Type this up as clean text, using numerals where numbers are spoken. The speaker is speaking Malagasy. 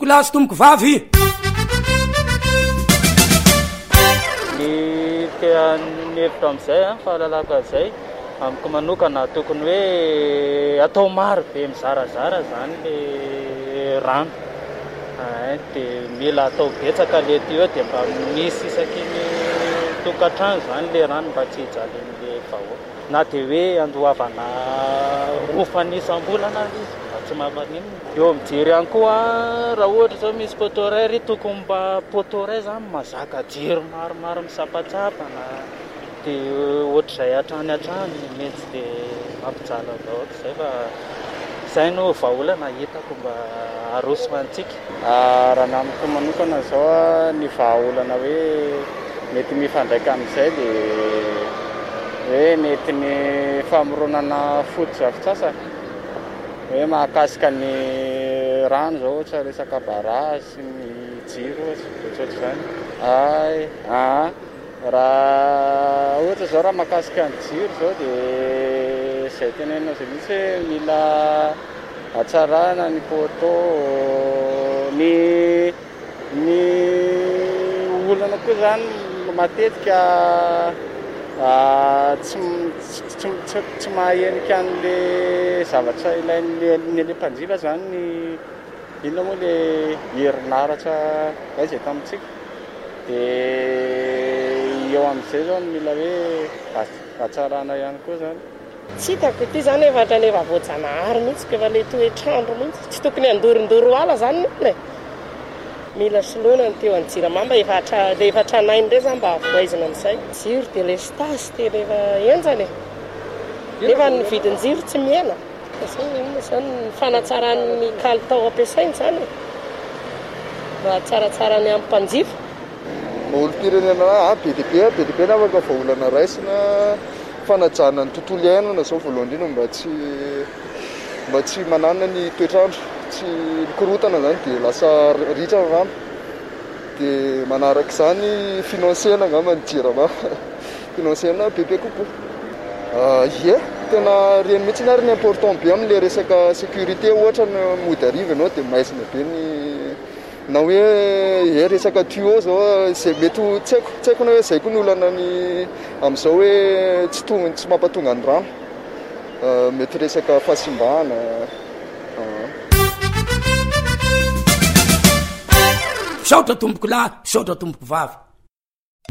tomboko lahy sy tomboko vavy. Ny tean'ny hevitra amin'izay fahalalako azay amiko manokana tokony hoe atao maro be mizarazara zany le rano dia mila atao betsaka le ty eo dia mba misy isaky ny tokantrano zany le rano mba tsy hijalin'le vahoaka na dia hoe andohavana rofan'isam-bolana izy mba tsy mamanino. Eo mijery ihany koa raha ohatra zao misy potoray ry tokony mba potoray zany mazaka jiro maromaro misapatsapana dia ohatr'izay hatrany mety dia mampijala vahoaka izay fa izay no vahaolana hitako mba aroso antsika. Raha namiko manokana zao ny vahaolana hoe mety mifandraika amin'izay dia hoe mety ny famoronana foto-drafitrasa hoe mahakasika ny rano zao ohatra resaka bara sy ny jiro ohatr'izany. Raha ohatra zao raha mahakasika ny jiro zao dia izay tenenina zay mihitsy hoe mila hatsarana ny poto ny olana koa zany matetika tsy mahahenika an'le zavatra ilain'ny mpanjifa zany ny inona moa le herinaratra izay tamintsika dia eo amin'izay zao no mila hoe hatsarana ihany koa zany. Tsy hitako ity zany efa voajanahary mihitsy efa le toetrandro mihitsy tsy tokony andorindoro ala zany le mila soloana ny teo any Jiramamba efa tranainy ndray zany mba avoaizina amin'izay jiro dia le stasy dia rehefa enjany nefa ny vidin-jiro tsy miena zany fanatsaran'ny kalitao ampiasainy zany mba tsaratsarany amin'ny mpanjifa. Olo-pirenena be dia be na afaka vahaolana raisina fanajana ny tontolo iainana zao voalohany indrindra mba tsy manana ny toetrandro tsy mikorotana zany dia lasa ritra rano dia manaraka izany finansena angamba ny Jirama finansena bebe kokoa. Tena reny mihitsy na ry ny important be amin'le resaka sécurité ohatra ny mody ariva ianao dia maizina be ny na hoe resaka tuyau zao izay mety tsy haiko na hoe izay koa ny olana ny amin'izao hoe tsy mampatonga ny rano mety resaka fahasimbana. Saotra tomboko lahy, saotra tomboko vavy.